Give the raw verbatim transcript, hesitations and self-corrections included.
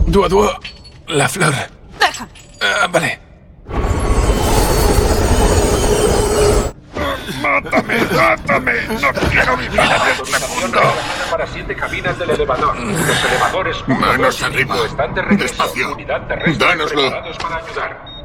Dua Dua, la flor. Déjame. Ah, vale. ¡Mátame, mátame! ¡No quiero vivir en este mundo! Para siete cabinas del elevador. Los elevadores uno, Manos dos y arriba. cinco están de regreso. Despacio. Unidad terrestre Dánoslo. preparados para ayudar.